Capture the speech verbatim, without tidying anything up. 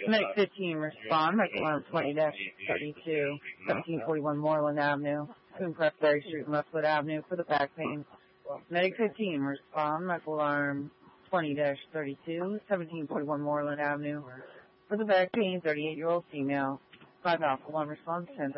Medic fifteen, respond. Michael Alarm twenty thirty-two, seventeen forty-one Moreland Avenue, between Pressbury Street and Westwood Avenue for the back pain. Medic fifteen, respond. Michael Alarm twenty thirty-two, seventeen forty-one Moreland Avenue for the back pain, thirty-eight-year-old female. five Alpha one response, ten